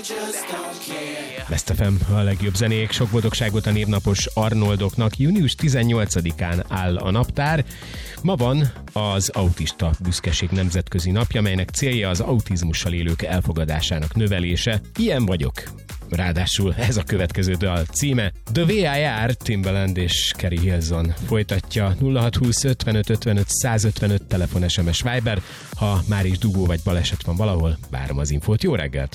Best FM, a legjobb zenék, sok boldogságot a névnapos Arnoldoknak. Június 18-án áll a naptár. Ma van az Autista Büszkeség nemzetközi napja, melynek célja az autizmussal élők elfogadásának növelése. Ilyen vagyok. Ráadásul ez a következő dal címe. The Way I R, Timbaland és Keri Hilson folytatja. 0620 55 55 155 telefon, SMS, Viber. Ha már is dugó vagy baleset van valahol, várom az infót. Jó reggelt!